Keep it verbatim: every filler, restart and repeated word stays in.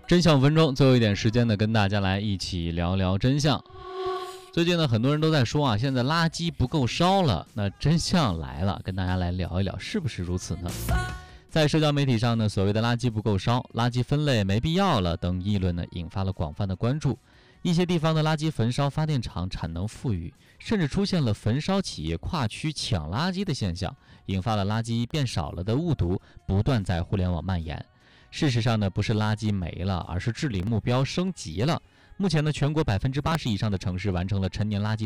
真相五分钟，最后一点时间呢，跟大家来一起聊聊真相。最近呢，很多人都在说啊，现在垃圾不够烧了。那真相来了，跟大家来聊一聊，是不是如此呢？在社交媒体上呢，所谓的垃圾不够烧、垃圾分类没必要了等议论呢，引发了广泛的关注。一些地方的垃圾焚烧发电厂产能富裕，甚至出现了焚烧企业跨区抢垃圾的现象，引发了垃圾变少了的误读不断在互联网蔓延。事实上呢，不是垃圾没了，而是治理目标升级了。目前呢，全国百分之八十以上的城市完成了陈年垃圾